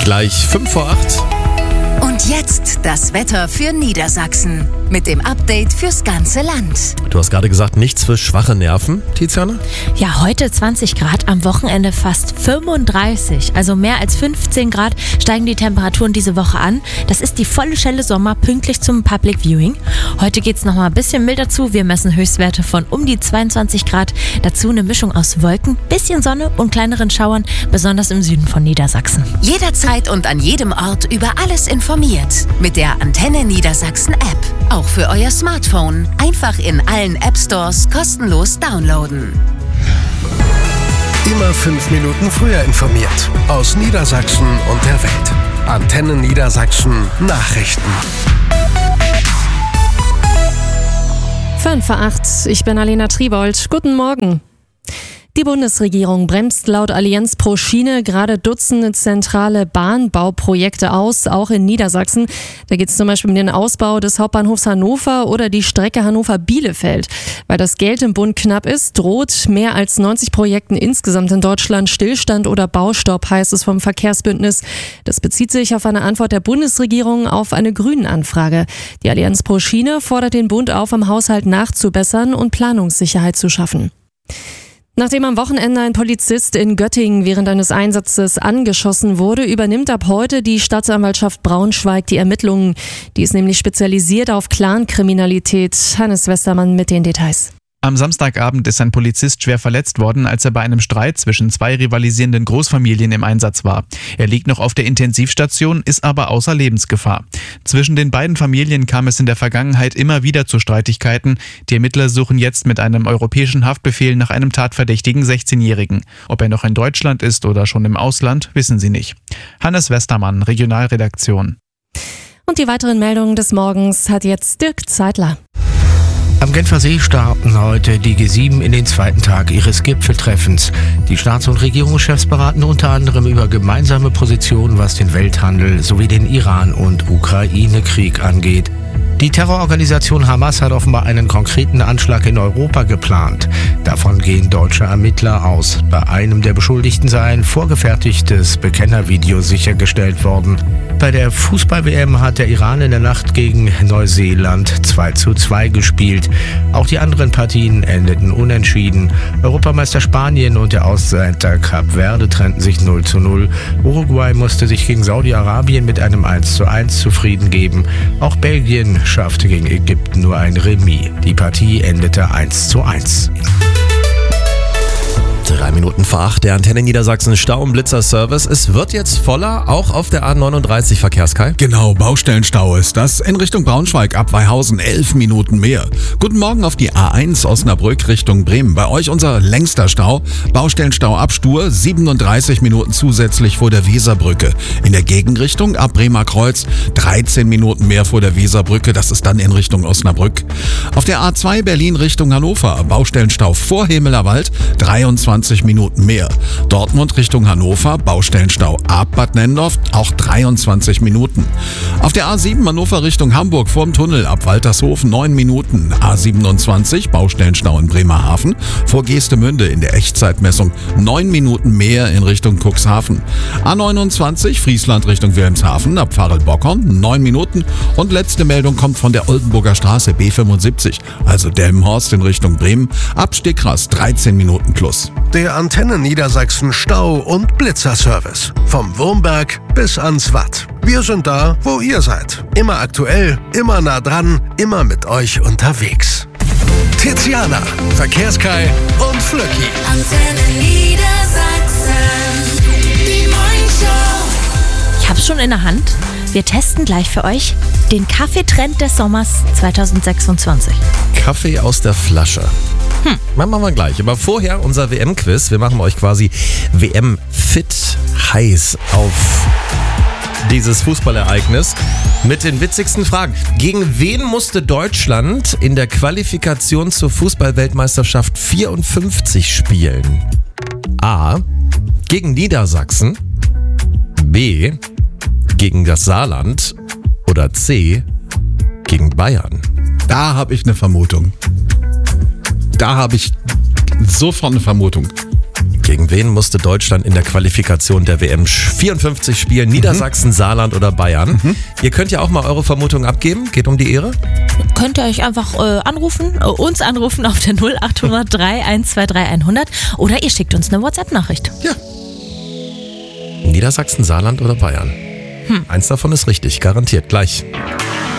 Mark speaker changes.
Speaker 1: Gleich 5 vor 8.
Speaker 2: Und jetzt das Wetter für Niedersachsen mit dem Update fürs ganze Land.
Speaker 1: Du hast gerade gesagt, nichts für schwache Nerven, Tiziana?
Speaker 3: Ja, heute 20 Grad, am Wochenende fast 35. Also mehr als 15 Grad steigen die Temperaturen diese Woche an. Das ist die volle Schelle Sommer, pünktlich zum Public Viewing. Heute geht es nochmal ein bisschen milder zu. Wir messen Höchstwerte von um die 22 Grad. Dazu eine Mischung aus Wolken, bisschen Sonne und kleineren Schauern, besonders im Süden von Niedersachsen.
Speaker 2: Jederzeit und an jedem Ort über alles informiert. Mit der Antenne Niedersachsen App. Auch für euer Smartphone. Einfach in allen App Stores kostenlos downloaden.
Speaker 4: Immer 5 Minuten früher informiert. Aus Niedersachsen und der Welt. Antenne Niedersachsen Nachrichten.
Speaker 5: 5 vor 8. Ich bin Alena Triebold. Guten Morgen. Die Bundesregierung bremst laut Allianz pro Schiene gerade Dutzende zentrale Bahnbauprojekte aus, auch in Niedersachsen. Da geht es zum Beispiel um den Ausbau des Hauptbahnhofs Hannover oder die Strecke Hannover-Bielefeld. Weil das Geld im Bund knapp ist, droht mehr als 90 Projekten insgesamt in Deutschland Stillstand oder Baustopp, heißt es vom Verkehrsbündnis. Das bezieht sich auf eine Antwort der Bundesregierung auf eine Grünen-Anfrage. Die Allianz pro Schiene fordert den Bund auf, am Haushalt nachzubessern und Planungssicherheit zu schaffen. Nachdem am Wochenende ein Polizist in Göttingen während eines Einsatzes angeschossen wurde, übernimmt ab heute die Staatsanwaltschaft Braunschweig die Ermittlungen. Die ist nämlich spezialisiert auf Clankriminalität. Hannes Westermann mit den Details.
Speaker 6: Am Samstagabend ist ein Polizist schwer verletzt worden, als er bei einem Streit zwischen 2 rivalisierenden Großfamilien im Einsatz war. Er liegt noch auf der Intensivstation, ist aber außer Lebensgefahr. Zwischen den beiden Familien kam es in der Vergangenheit immer wieder zu Streitigkeiten. Die Ermittler suchen jetzt mit einem europäischen Haftbefehl nach einem tatverdächtigen 16-Jährigen. Ob er noch in Deutschland ist oder schon im Ausland, wissen sie nicht. Hannes Westermann, Regionalredaktion.
Speaker 5: Und die weiteren Meldungen des Morgens hat jetzt Dirk Zeitler.
Speaker 7: Am Genfer See starten heute die G7 in den zweiten Tag ihres Gipfeltreffens. Die Staats- und Regierungschefs beraten unter anderem über gemeinsame Positionen, was den Welthandel sowie den Iran- und Ukraine-Krieg angeht. Die Terrororganisation Hamas hat offenbar einen konkreten Anschlag in Europa geplant. Davon gehen deutsche Ermittler aus. Bei einem der Beschuldigten sei ein vorgefertigtes Bekennervideo sichergestellt worden. Bei der Fußball-WM hat der Iran in der Nacht gegen Neuseeland 2:2 gespielt. Auch die anderen Partien endeten unentschieden. Europameister Spanien und der Außenseiter Kap Verde trennten sich 0:0. Uruguay musste sich gegen Saudi-Arabien mit einem 1:1 zufrieden geben. Auch Belgien schaffte gegen Ägypten nur ein Remis. Die Partie endete 1:1.
Speaker 1: 3 Minuten vor 8, der Antenne Niedersachsen Stau- und Blitzer-Service. Es wird jetzt voller, auch auf der A39, Verkehrskai.
Speaker 8: Genau, Baustellenstau ist das. In Richtung Braunschweig ab Weihausen 11 Minuten mehr. Guten Morgen auf die A1 Osnabrück Richtung Bremen. Bei euch unser längster Stau. Baustellenstau ab Stur, 37 Minuten zusätzlich vor der Weserbrücke. In der Gegenrichtung ab Bremer Kreuz 13 Minuten mehr vor der Weserbrücke. Das ist dann in Richtung Osnabrück. Auf der A2 Berlin Richtung Hannover. Baustellenstau vor Hemelerwald, 23 Minuten mehr. Dortmund Richtung Hannover, Baustellenstau ab Bad Nennendorf, auch 23 Minuten. Auf der A7 Hannover Richtung Hamburg vorm Tunnel ab Waltershofen 9 Minuten. A27 Baustellenstau in Bremerhaven vor Geestemünde in der Echtzeitmessung 9 Minuten mehr in Richtung Cuxhaven. A29 Friesland Richtung Wilhelmshaven ab Pfarrel-Bockhorn 9 Minuten. Und letzte Meldung kommt von der Oldenburger Straße B75, also Delmenhorst in Richtung Bremen, ab Stickras 13 Minuten plus.
Speaker 4: Der Antenne Niedersachsen Stau- und Blitzerservice. Vom Wurmberg bis ans Watt. Wir sind da, wo ihr seid. Immer aktuell, immer nah dran, immer mit euch unterwegs. Tiziana, Verkehrskai und Flöcki.
Speaker 2: Antenne Niedersachsen, die Morningshow.
Speaker 3: Ich hab's schon in der Hand. Wir testen gleich für euch den Kaffeetrend des Sommers 2026.
Speaker 1: Kaffee aus der Flasche. Machen wir gleich. Aber vorher unser WM-Quiz. Wir machen euch quasi WM-fit heiß auf dieses Fußballereignis mit den witzigsten Fragen. Gegen wen musste Deutschland in der Qualifikation zur Fußball-Weltmeisterschaft 54 spielen? A. Gegen Niedersachsen. B. Gegen das Saarland. Oder C. Gegen Bayern.
Speaker 8: Da habe ich eine Vermutung. Da habe ich sofort eine Vermutung.
Speaker 1: Gegen wen musste Deutschland in der Qualifikation der WM 54 spielen? Niedersachsen, Saarland oder Bayern? Ihr könnt ja auch mal eure Vermutungen abgeben. Geht um die Ehre.
Speaker 3: Könnt ihr euch einfach uns anrufen auf der 0800 3123 100 oder ihr schickt uns eine WhatsApp-Nachricht.
Speaker 1: Ja. Niedersachsen, Saarland oder Bayern? Eins davon ist richtig, garantiert. Gleich.